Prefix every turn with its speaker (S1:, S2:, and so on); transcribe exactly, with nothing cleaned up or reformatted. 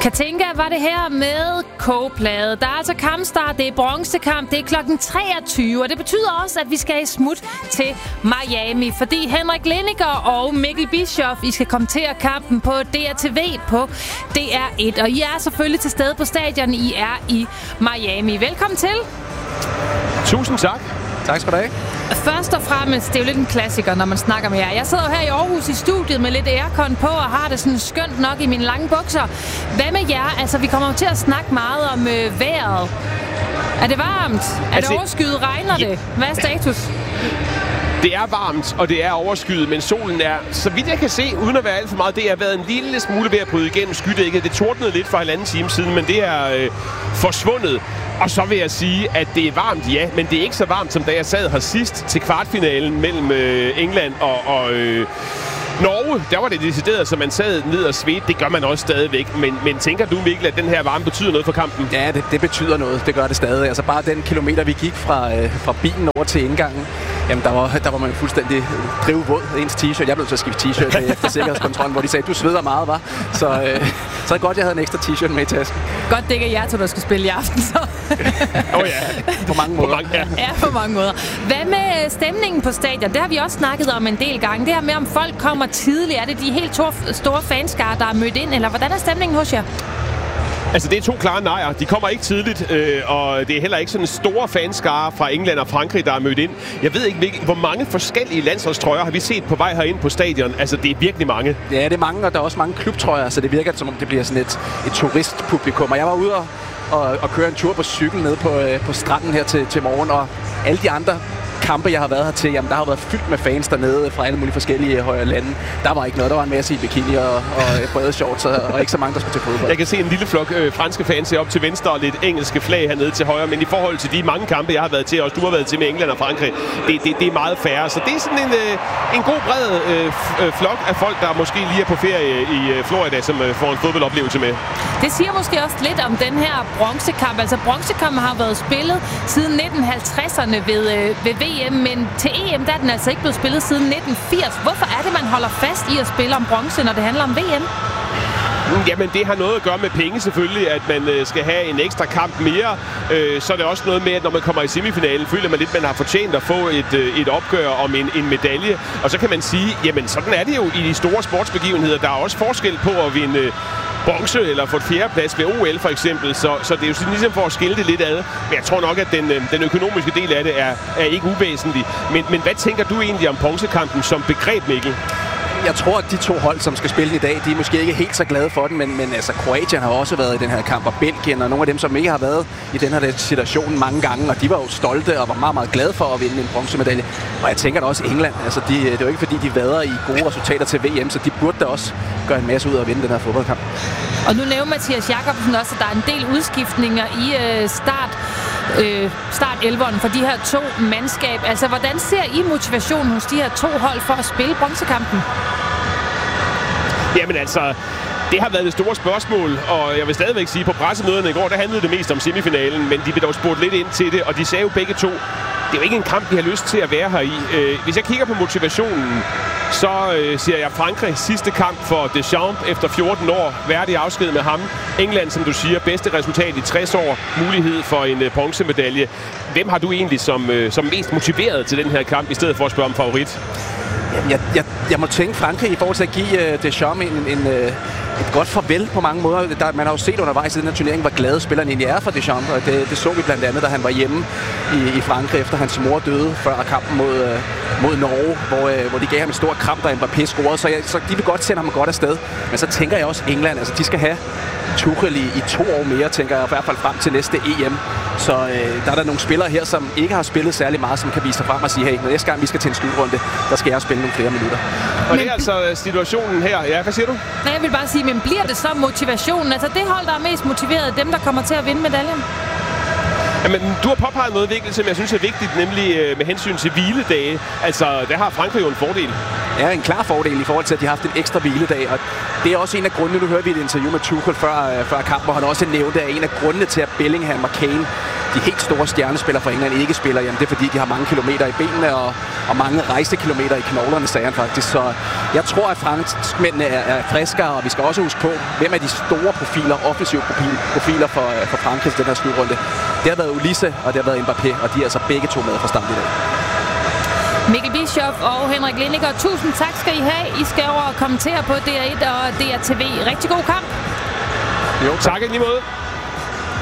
S1: Katinka var det her med kogeplade. Der er altså kampstart, det er bronzekamp, det er klokken treogtyve, og det betyder også, at vi skal i smut til Miami, fordi Henrik Lindiger og Mikkel Bischoff, I skal kommentere kampen på D R T V på D R et, og I er selvfølgelig til stede på stadion, I er i Miami. Velkommen til.
S2: Tusind tak. Tak skal du have.
S1: Først og fremmest, det er jo lidt en klassiker, når man snakker med jer. Jeg sidder jo her i Aarhus i studiet med lidt aircon på, og har det sådan skønt nok i mine lange bukser. Hvad med jer? Altså, vi kommer jo til at snakke meget om øh, vejret. Er det varmt? Er altså, det overskyet? Regner ja. det? Hvad er status?
S2: Det er varmt, og det er overskyet, men solen er, så vidt jeg kan se, uden at være alt for meget, det har været en lille smule ved at bryde igennem skydækket. Det tordnede lidt for halvanden time siden, men det er øh, forsvundet. Og så vil jeg sige, at det er varmt, ja, men det er ikke så varmt, som da jeg sad her sidst til kvartfinalen mellem øh, England og, og øh, Norge. Der var det decideret, så man sad ned og svedte. Det gør man også stadigvæk. Men, men tænker du, Mikkel, at den her varme betyder noget for kampen?
S3: Ja, det, det betyder noget. Det gør det stadig. Altså bare den kilometer, vi gik fra, øh, fra bilen over til indgangen, jamen der var, der var man fuldstændig drivvåd ens t-shirt. Jeg blev til at skifte t-shirt efter sikkerhedskontrollen, hvor de sagde, du sveder meget, hva'? Så, øh, så er det godt, jeg havde en ekstra t-shirt med i tasken.
S1: Godt, det ikke er jer to, der skal spille i aften, så.
S2: Åh oh, ja.
S3: På mange måder.
S2: På mange, ja.
S1: ja, på mange måder. Hvad med stemningen på stadion? Det har vi også snakket om en del gange. Det her med, om folk kommer tidligt. Er det de helt store fanskare, der er mødt ind? Eller hvordan er stemningen hos jer?
S2: Altså, det er to klare nejer. De kommer ikke tidligt, øh, og det er heller ikke sådan store fanskare fra England og Frankrig, der er mødt ind. Jeg ved ikke, hvor mange forskellige landsholdstrøjer har vi set på vej herind på stadion. Altså, det er virkelig mange.
S3: Ja, det er mange, og der er også mange klubtrøjer, så det virker som om det bliver sådan et, et turistpublikum. Og jeg var ude og, og, og køre en tur på cykel ned på, øh, på stranden her til, til morgen, og alle de andre kampe, jeg har været her til, jamen der har været fyldt med fans dernede fra alle mulige forskellige højere lande. Der var ikke noget. Der var en masse i bikini og, og brede shorts, og, og ikke så mange, der skulle til fodbold.
S2: Jeg kan se en lille flok øh, franske fans heroppe til venstre og lidt engelske flag hernede til højre, men i forhold til de mange kampe, jeg har været til, og også du har været til med England og Frankrig, det, det, det er meget færre. Så det er sådan en, øh, en god bred øh, flok af folk, der måske lige er på ferie i øh, Florida, som øh, får en fodboldoplevelse med.
S1: Det siger måske også lidt om den her bronzekamp. Altså bronzekampen har været spillet siden nitten halvtredserne ved, øh, ved V M, men til E M der er den altså ikke blevet spillet siden nitten firs. Hvorfor er det, man holder fast i at spille om bronze, når det handler om V M?
S2: Jamen, det har noget at gøre med penge selvfølgelig, at man øh, skal have en ekstra kamp mere. Øh, så er det også noget med, at når man kommer i semifinalen, føler man lidt, at man har fortjent at få et, øh, et opgør om en, en medalje. Og så kan man sige, jamen sådan er det jo i de store sportsbegivenheder. Der er også forskel på at vinde øh, bronze eller få et fjerdeplads ved O L for eksempel. Så, så det er jo sådan ligesom for at skille det lidt ad. Men jeg tror nok, at den, øh, den økonomiske del af det er, er ikke uvæsentlig. Men, men hvad tænker du egentlig om bronzekampen som begreb, Mikkel?
S3: Jeg tror, at de to hold, som skal spille i dag, de er måske ikke helt så glade for den, men, men altså, Kroatien har også været i den her kamp, og Belgien, og nogle af dem, som ikke har været i den her situation mange gange, og de var jo stolte og var meget, meget glade for at vinde en bronzemedalje. Og jeg tænker da også England, altså, de, det er jo ikke fordi, de vader i gode resultater til V M, så de burde da også gøre en masse ud af at vinde den her fodboldkamp.
S1: Og nu nævner Mathias Jakobsen også, at der er en del udskiftninger i øh, start. Øh, start elveren for de her to mandskab. Altså, hvordan ser I motivationen hos de her to hold for at spille bronzekampen?
S2: Jamen altså, det har været det store spørgsmål, og jeg vil stadigvæk sige, på pressemøderne i går, der handlede det mest om semifinalen, men de blev dog spurgt lidt ind til det, og de sagde jo begge to, det er jo ikke en kamp, de har lyst til at være her i. Øh, hvis jeg kigger på motivationen, så øh, siger jeg Frankrig sidste kamp for Deschamps efter fjorten år. Værdig afsked med ham. England, som du siger, bedste resultat i tres år. Mulighed for en øh, bronzemedalje. Hvem har du egentlig som, øh, som mest motiveret til den her kamp, i stedet for at spørge om favorit?
S3: Jeg, jeg, jeg må tænke Frankrig i forhold til at give uh, Deschamps en, en, uh, et godt farvel på mange måder. Der, man har jo set undervejs i den her turnering, hvor glade spilleren egentlig er for Deschamps, og det, det så vi blandt andet, da han var hjemme i, i Frankrig, efter hans mor døde før kampen mod, uh, mod Norge, hvor, uh, hvor de gav ham en stor kramp, da Mbappé scorede, så, jeg, så de vil godt sende ham godt afsted. Men så tænker jeg også England, altså de skal have Tuchel i, i to år mere, tænker jeg, i hvert fald frem til næste E M. Så øh, der er der nogle spillere her, som ikke har spillet særlig meget, som kan vise sig frem og sige, hey, når næste gang vi skal til en slutrunde, der skal jeg spille nogle flere minutter.
S2: Og det er altså situationen her. Ja, hvad siger du?
S1: Nej, jeg vil bare sige, men bliver det så motivationen? Altså det hold, der er mest motiveret, dem, der kommer til at vinde medaljen?
S2: Jamen, du har påpeget noget vigtigt, som jeg synes er vigtigt, nemlig øh, med hensyn til hviledage. Altså, der har Frankrig jo en fordel.
S3: Ja, en klar fordel i forhold til, at de har haft en ekstra hviledag. Og det er også en af grundene, nu hører vi et interview med Tuchel før, øh, før kampen, hvor han også nævnte, at en af grundene til, at Bellingham og Kane de helt store stjernespillere fra England ikke spiller, jamen det er fordi, de har mange kilometer i benene og, og mange rejsekilometer i knoglerne, sagde han faktisk. Så jeg tror, at franskmændene er, er friskere, og vi skal også huske på, hvem er de store profiler, offensive profiler for, for Frankrig i den her slutrunde. Det har været Ulisse, og det har været Mbappé, og de er altså begge to med fra start i dag.
S1: Mikkel Bischoff og Henrik Lindiger, tusind tak skal I have. I skal over og kommentere på D R et og D R T V. Rigtig god kamp.
S2: Jo, tak i lige måde.